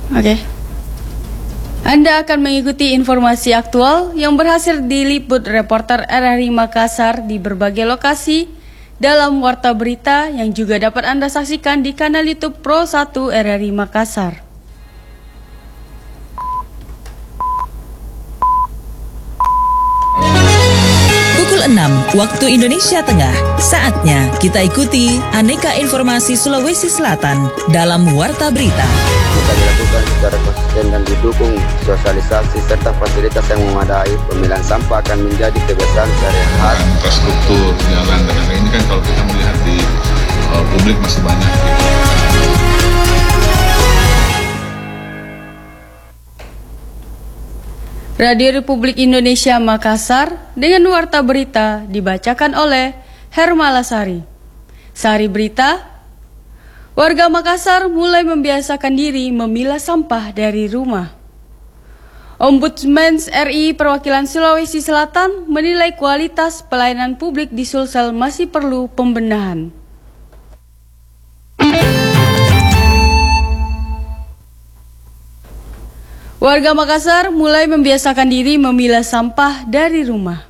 Oke. Anda akan mengikuti informasi aktual yang berhasil diliput reporter RRI Makassar di berbagai lokasi dalam Warta Berita yang juga dapat Anda saksikan di kanal YouTube Pro 1 RRI Makassar. Pukul 6 waktu Indonesia Tengah. Saatnya kita ikuti aneka informasi Sulawesi Selatan dalam Warta Berita. Kita dilakukan secara konsisten dan didukung sosialisasi serta fasilitas yang memadai. Pemilihan sampah akan menjadi kebiasaan sehari-hari. Infrastruktur, jalan dan lain-lain ini kan kalau kita melihat di publik masih banyak. Radio Republik Indonesia Makassar dengan Warta Berita dibacakan oleh Hermalasari. Sari Berita, warga Makassar mulai membiasakan diri memilah sampah dari rumah. Ombudsman RI Perwakilan Sulawesi Selatan menilai kualitas pelayanan publik di Sulsel masih perlu pembenahan. Warga Makassar mulai membiasakan diri memilah sampah dari rumah.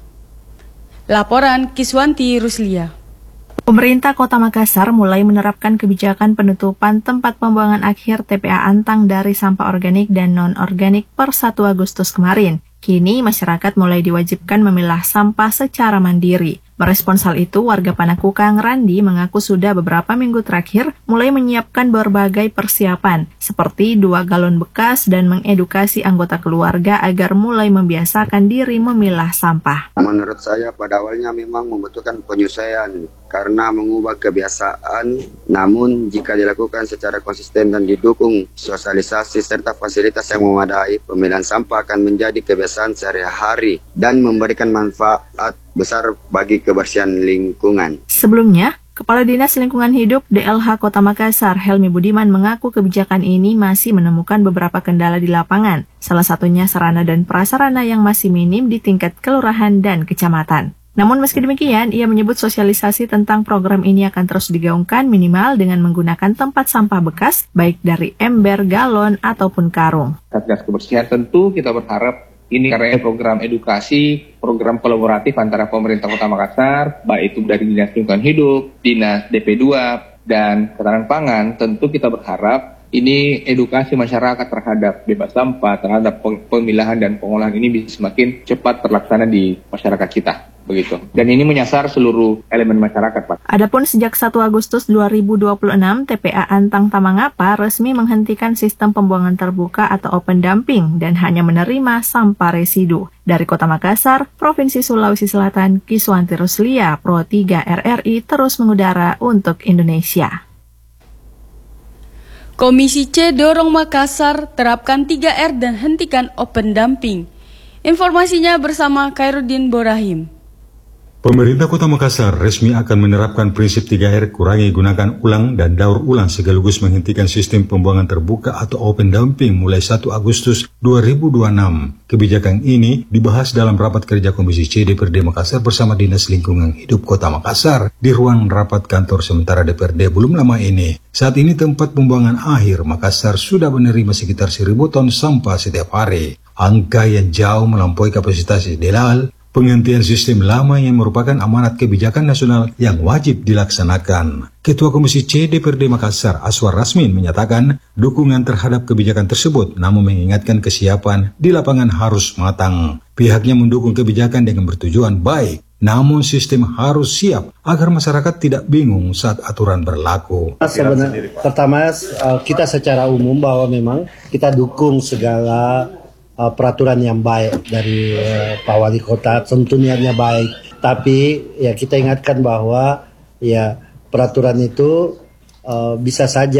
Laporan Kiswanti Ruslia. Pemerintah Kota Makassar mulai menerapkan kebijakan penutupan tempat pembuangan akhir TPA Antang dari sampah organik dan non-organik per 1 Agustus kemarin. Kini masyarakat mulai diwajibkan memilah sampah secara mandiri. Merespons hal itu, warga Panakukang Randi mengaku sudah beberapa minggu terakhir mulai menyiapkan berbagai persiapan, seperti 2 galon bekas dan mengedukasi anggota keluarga agar mulai membiasakan diri memilah sampah. Menurut saya pada awalnya memang membutuhkan penyesuaian karena mengubah kebiasaan, namun jika dilakukan secara konsisten dan didukung sosialisasi serta fasilitas yang memadai, pemilihan sampah akan menjadi kebiasaan sehari-hari dan memberikan manfaat besar bagi kebersihan lingkungan. Sebelumnya, Kepala Dinas Lingkungan Hidup DLH Kota Makassar, Helmi Budiman, mengaku kebijakan ini masih menemukan beberapa kendala di lapangan. Salah satunya sarana dan prasarana yang masih minim di tingkat kelurahan dan kecamatan. Namun meski demikian, ia menyebut sosialisasi tentang program ini akan terus digaungkan minimal dengan menggunakan tempat sampah bekas, baik dari ember, galon, ataupun karung. Satgas Kebersihan tentu kita berharap ini karena program edukasi, program kolaboratif antara pemerintah Kota Makassar, baik itu dari Dinas Lingkungan Hidup, Dinas DP2, dan Ketahanan Pangan, tentu kita berharap ini edukasi masyarakat terhadap bebas sampah, terhadap pemilahan dan pengolahan ini bisa semakin cepat terlaksana di masyarakat kita. Begitu. Dan ini menyasar seluruh elemen masyarakat, Pak. Adapun sejak 1 Agustus 2026, TPA Antang Tamangapa resmi menghentikan sistem pembuangan terbuka atau open dumping dan hanya menerima sampah residu. Dari Kota Makassar, Provinsi Sulawesi Selatan, Kiswanti Ruslia, Pro 3 RRI terus mengudara untuk Indonesia. Komisi C dorong Makassar terapkan 3R dan hentikan open dumping. Informasinya bersama Khairuddin Borahim. Pemerintah Kota Makassar resmi akan menerapkan prinsip 3R, kurangi, gunakan ulang, dan daur ulang sekaligus menghentikan sistem pembuangan terbuka atau open dumping mulai 1 Agustus 2026. Kebijakan ini dibahas dalam rapat kerja Komisi C DPRD Makassar bersama Dinas Lingkungan Hidup Kota Makassar di ruang rapat kantor sementara DPRD belum lama ini. Saat ini tempat pembuangan akhir Makassar sudah menerima sekitar 1.000 ton sampah setiap hari. Angka yang jauh melampaui kapasitas ideal. Penghentian sistem lama yang merupakan amanat kebijakan nasional yang wajib dilaksanakan. Ketua Komisi C DPRD Makassar, Aswar Rasmin, menyatakan dukungan terhadap kebijakan tersebut, namun mengingatkan kesiapan di lapangan harus matang. Pihaknya mendukung kebijakan dengan bertujuan baik, namun sistem harus siap agar masyarakat tidak bingung saat aturan berlaku. Sebenarnya, pertama kita secara umum bahwa memang kita dukung segala peraturan yang baik dari Pak Wali Kota, tentu niatnya baik. Tapi ya kita ingatkan bahwa ya peraturan itu bisa saja